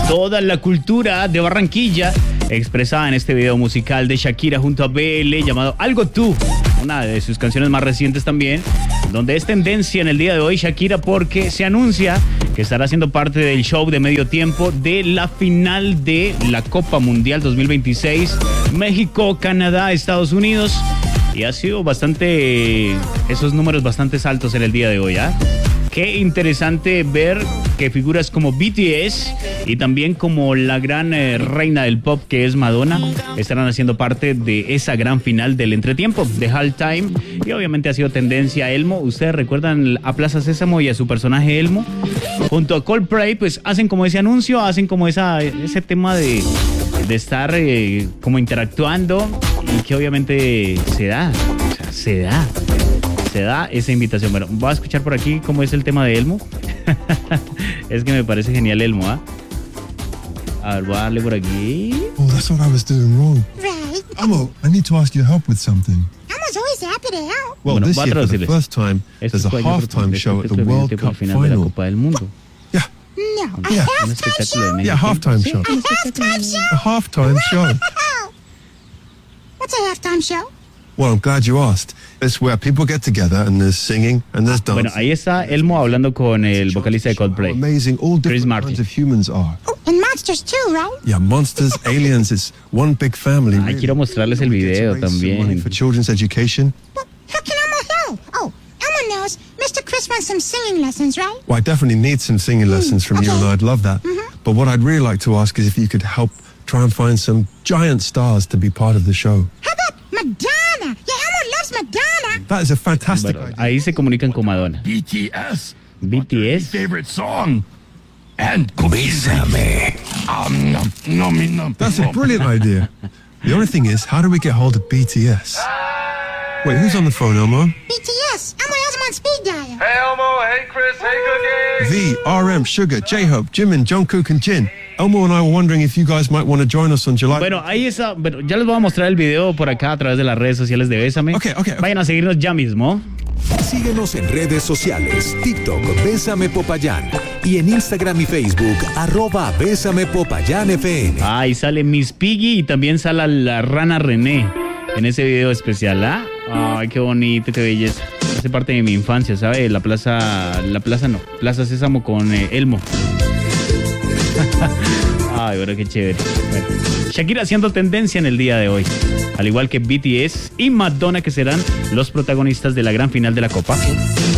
Toda la cultura de Barranquilla expresada en este video musical de Shakira junto a BL llamado Algo Tú, una de sus canciones más recientes también, donde es tendencia en el día de hoy Shakira porque se anuncia que estará haciendo parte del show de medio tiempo de la final de la Copa Mundial 2026, México, Canadá, Estados Unidos, y ha sido esos números bastante altos en el día de hoy, ¿ah? Qué interesante ver que figuras como BTS y también como la gran reina del pop que es Madonna estarán haciendo parte de esa gran final del entretiempo, de Halftime. Y obviamente ha sido tendencia Elmo. ¿Ustedes recuerdan a Plaza Sésamo y a su personaje Elmo? Junto a Coldplay, pues hacen como ese anuncio, hacen como ese tema de estar como interactuando, y que obviamente se da esa invitación. Bueno, voy a escuchar por aquí cómo es el tema de Elmo. Es que me parece genial Elmo, ¿ah? A ver, voy a darle por aquí. Oh, that's what I was doing wrong. Right. Elmo, I need to ask your help with something. Elmo's always happy to help. Well, Bueno, this voy a year, for the traducirles. first time, there's a halftime show at the World Cup final de la final. Copa del Mundo. Yeah, No, a Yeah. Un halftime espectáculo de show? medio yeah, halftime tiempo. show. A halftime show? A halftime show. Wow. What's a halftime show? Well, I'm glad you asked. It's where people get together and there's singing and there's dancing. Bueno, ahí está Elmo hablando con el vocalista de Coldplay. How amazing all Chris different Martin. kinds of humans are. Oh, and monsters too, right? Yeah, monsters, aliens, it's one big family. Ay, really. quiero mostrarles el We get to video raise some money también. for children's education. Well, how can Elmo help? Oh, Elmo knows Mr. Chris wants some singing lessons, right? Well, I definitely need some singing lessons from you, and I'd love that. But what I'd really like to ask is if you could help try and find some giant stars to be part of the show. How about Madonna? Yeah, Elmo loves Madonna. That is a fantastic Bueno, idea. ahí se comunican con Madonna. BTS. BTS. Favorite song. And Bésame. No. That's a brilliant idea. The only thing is, how do we get hold of BTS? Wait, who's on the phone, Elmo? BTS. Elmo has him on speed dial. Hey Elmo, hey Chris, hey Cookie. V, RM, Sugar, J-Hope, Jimin, Jungkook, and Jin. Elmo and I were wondering if you guys might want to join us on July. Bueno, ahí está. Bueno, ya les voy a mostrar el video por acá a través de las redes sociales de Bésame. Ok. Vayan a seguirnos ya mismo. Síguenos en redes sociales, TikTok, Bésame Popayán, y en Instagram y Facebook, @Bésame Popayán FM. Ahí sale Miss Piggy y también sale la rana René en ese video especial, ¿ah? Ay, qué bonito, qué belleza. Hace parte de mi infancia, ¿sabe? Plaza Sésamo con Elmo. Ay, bueno, qué chévere. Bueno, Shakira haciendo tendencia en el día de hoy, al igual que BTS y Madonna, que serán los protagonistas de la gran final de la Copa.